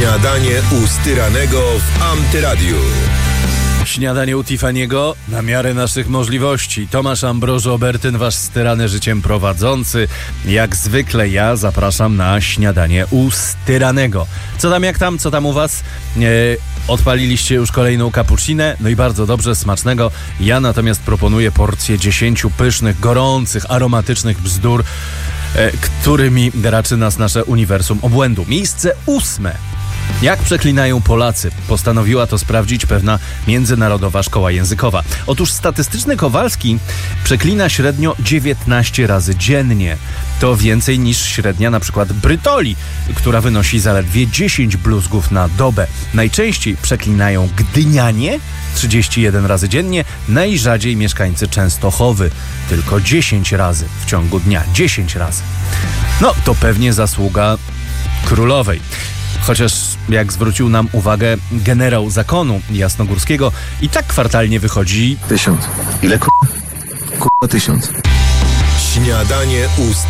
Śniadanie u Styranego w Antyradiu. Śniadanie u Tiffany'ego na miarę naszych możliwości. Tomasz Ambrożo-Obertyn, wasz styrany życiem prowadzący. Jak zwykle ja zapraszam na śniadanie u Styranego. Co tam, jak tam, co tam u was? Odpaliliście już kolejną cappuccinę? No i bardzo dobrze, smacznego. Ja natomiast proponuję porcję 10 pysznych, gorących, aromatycznych bzdur, którymi raczy nas nasze uniwersum obłędu. Miejsce 8. Jak przeklinają Polacy? Postanowiła to sprawdzić pewna międzynarodowa szkoła językowa. Otóż statystyczny Kowalski przeklina średnio 19 razy dziennie. To więcej niż średnia na przykład Brytoli, która wynosi zaledwie 10 bluzgów na dobę. Najczęściej przeklinają gdynianie 31 razy dziennie, najrzadziej mieszkańcy Częstochowy, tylko 10 razy w ciągu dnia. 10 razy. No to pewnie zasługa królowej. Chociaż, jak zwrócił nam uwagę generał zakonu jasnogórskiego, i tak kwartalnie wychodzi 1000. Ile 1000. Śniadanie u